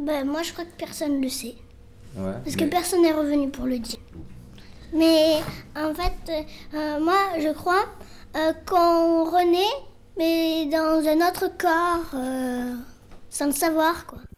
Moi, je crois que personne ne le sait. Ouais, Parce que personne n'est revenu pour le dire. Mais en fait, moi, je crois qu'on renaît, mais dans un autre corps, sans le savoir, quoi.